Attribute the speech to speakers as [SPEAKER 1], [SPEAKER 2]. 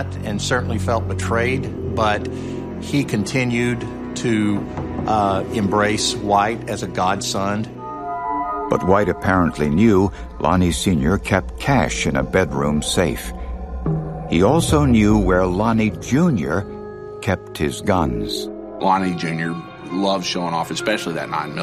[SPEAKER 1] and certainly felt betrayed, but he continued to embrace White as a godson.
[SPEAKER 2] But White apparently knew Lonnie Sr. kept cash in a bedroom safe. He also knew where Lonnie Jr. kept his guns.
[SPEAKER 3] Lonnie Jr. loved showing off, especially that 9mm.